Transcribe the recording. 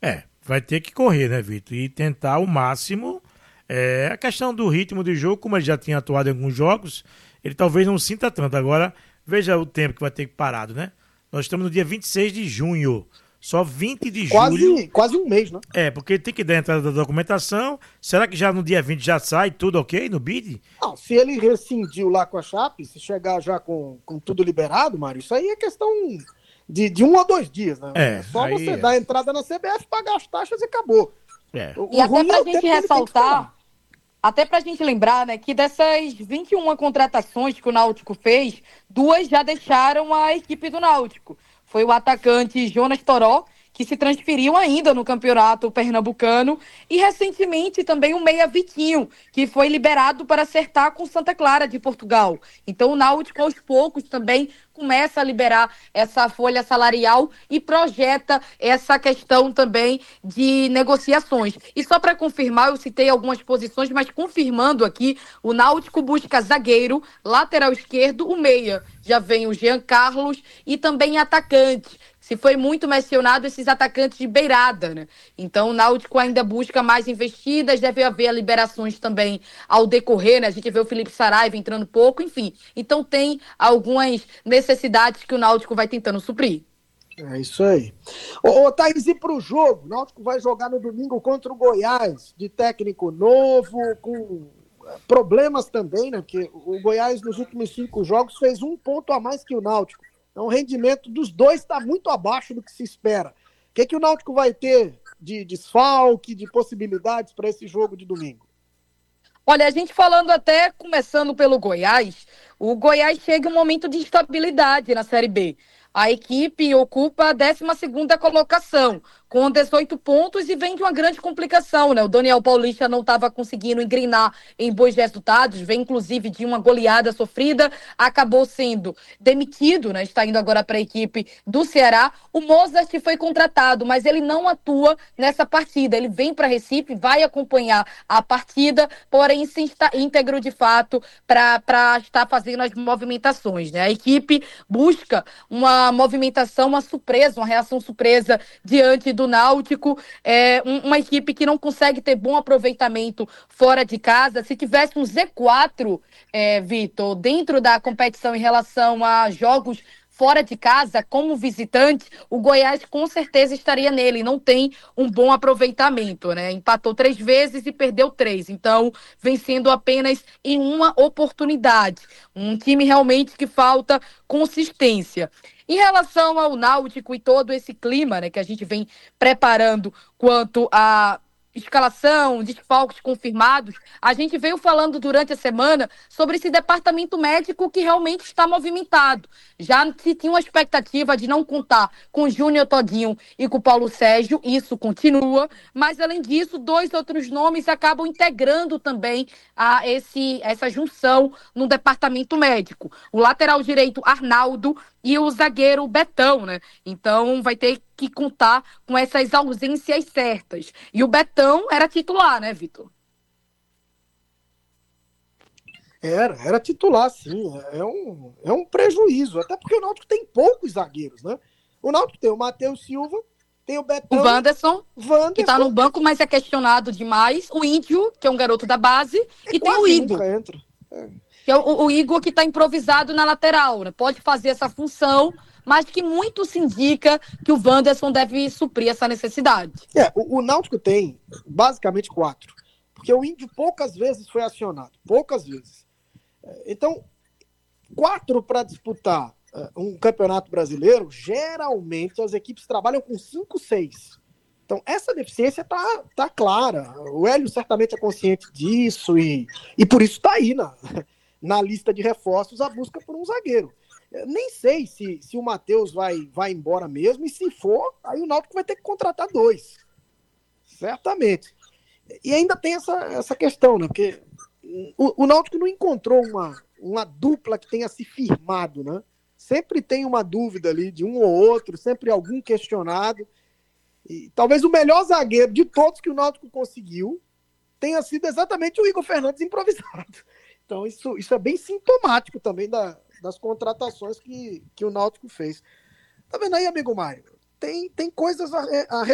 Vai ter que correr, né, Vitor? E tentar o máximo. A questão do ritmo de jogo, como ele já tinha atuado em alguns jogos, ele talvez não sinta tanto. Agora, veja o tempo que vai ter parado, né? Nós estamos no dia 26 de junho. Só 20 de julho. Quase um mês, né? Porque tem que dar a entrada da documentação. Será que já no dia 20 já sai tudo ok no BID? Não, se ele rescindiu lá com a Chape, se chegar já com tudo liberado, Mário, isso aí é questão de 1 ou 2 dias, né? É só você dar a entrada na CBF, pagar as taxas e acabou. E até pra gente ressaltar, até pra gente lembrar, né, que dessas 21 contratações que o Náutico fez, 2 já deixaram a equipe do Náutico. Foi o atacante Jonas Toró, que se transferiu ainda no campeonato pernambucano, e recentemente também o meia Vitinho, que foi liberado para acertar com Santa Clara de Portugal. Então o Náutico aos poucos também começa a liberar essa folha salarial e projeta essa questão também de negociações. E só para confirmar, eu citei algumas posições, mas confirmando aqui, o Náutico busca zagueiro, lateral esquerdo, o meia. Já vem o Jean Carlos e também atacante. Se foi muito mencionado esses atacantes de beirada, né? Então o Náutico ainda busca mais investidas, deve haver liberações também ao decorrer, né? A gente vê o Felipe Saraiva entrando pouco, enfim. Então tem algumas necessidades que o Náutico vai tentando suprir. É isso aí. Ô Thaís, e pro jogo? O Náutico vai jogar no domingo contra o Goiás, de técnico novo, com problemas também, né? Porque o Goiás nos últimos 5 jogos fez 1 ponto a mais que o Náutico. Então o rendimento dos dois está muito abaixo do que se espera. O que o Náutico vai ter de desfalque, de possibilidades para esse jogo de domingo? Olha, a gente falando até, começando pelo Goiás, o Goiás chega em um momento de instabilidade na Série B. A equipe ocupa a 12ª colocação, com 18 pontos e vem de uma grande complicação, né? O Daniel Paulista não estava conseguindo engrenar em bons resultados, vem inclusive de uma goleada sofrida, acabou sendo demitido, né? Está indo agora para a equipe do Ceará. O Mozart foi contratado, mas ele não atua nessa partida. Ele vem para Recife, vai acompanhar a partida, porém se está íntegro de fato para estar fazendo as movimentações, né? A equipe busca uma movimentação, uma surpresa, uma reação surpresa diante do Náutico, uma equipe que não consegue ter bom aproveitamento fora de casa. Se tivesse um Z4, Vitor, dentro da competição em relação a jogos fora de casa, como visitante, o Goiás com certeza estaria nele. Não tem um bom aproveitamento, né? Empatou 3 vezes e perdeu 3. Então, vencendo apenas em uma oportunidade. Um time realmente que falta consistência. Em relação ao Náutico e todo esse clima, né, que a gente vem preparando quanto a escalação, desfalques confirmados, a gente veio falando durante a semana sobre esse departamento médico que realmente está movimentado. Já se tinha uma expectativa de não contar com o Júnior Todinho e com o Paulo Sérgio, isso continua, mas além disso, 2 outros nomes acabam integrando também essa junção no departamento médico. O lateral direito Arnaldo e o zagueiro Betão, né? Então vai ter que contar com essas ausências certas. E o Betão era titular, né, Vitor? Era titular, sim. É um prejuízo, até porque o Náutico tem poucos zagueiros, né? O Náutico tem o Matheus Silva, tem o Betão. O Wanderson, que está no banco, mas é questionado demais. O Índio, que é um garoto da base. E tem o Igor. Que é o Igor que está improvisado na lateral, né? Pode fazer essa função, mas que muito se indica que o Wanderson deve suprir essa necessidade. O Náutico tem basicamente 4, porque o Índio poucas vezes foi acionado, poucas vezes. Então, 4 para disputar um campeonato brasileiro, geralmente as equipes trabalham com 5, 6. Então, essa deficiência tá clara. O Hélio certamente é consciente disso e por isso está aí na lista de reforços a busca por um zagueiro. Nem sei se o Matheus vai embora mesmo, e se for, aí o Náutico vai ter que contratar 2. Certamente. E ainda tem essa questão, né? Porque o Náutico não encontrou uma dupla que tenha se firmado, né? Sempre tem uma dúvida ali de um ou outro, sempre algum questionado. E talvez o melhor zagueiro de todos que o Náutico conseguiu tenha sido exatamente o Igor Fernandes improvisado. Então isso é bem sintomático também das contratações que o Náutico fez. Tá vendo aí, amigo Mário? Tem coisas a